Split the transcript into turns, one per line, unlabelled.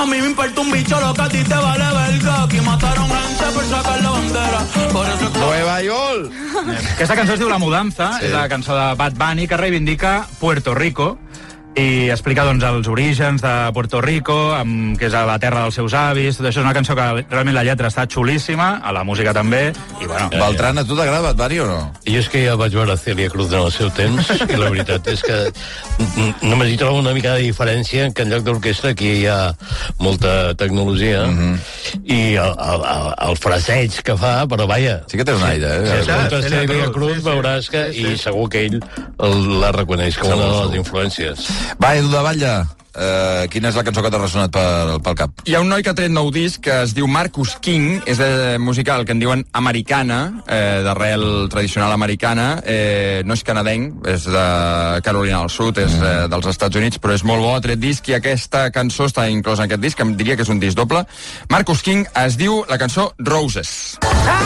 A mí me importa un bicho lo que a ti te vale verga. Aquí mataron gente por sacar la bandera. Por eso
Nueva York!
Aquesta cançó es diu La Mudanza, és la cançó de Bad Bunny que reivindica Puerto Rico i explica doncs els orígens de Puerto Rico, que és a la terra dels seus avis. Tot això és una cançó que realment la lletra està xulíssima, a la música també, i bueno...
Beltran, a tu t'agrada Bad Bunny o no?
Jo és que ja vaig veure Celia Cruz en el seu temps, i la veritat és que només hi trobo una mica de diferència, que en lloc d'orquestra aquí hi ha molta tecnologia, i el fraseig que fa, però vaja...
Sí que té un aire,
Si escoltes Celia Cruz veuràs que, i segur que ell la reconeix com una de les influències.
Va, Edu de Batlle, quina és la cançó que t'ha ressonat pel cap?
Hi ha un noi que ha tret nou disc que es diu Marcus King, és de musical que en diuen americana, d'arrel tradicional americana, no és canadenc, és de Carolina del Sud, és dels Estats Units, però és molt bo, ha tret disc, i aquesta cançó està inclosa en aquest disc, em diria que és un disc doble. Marcus King es diu la cançó Roses.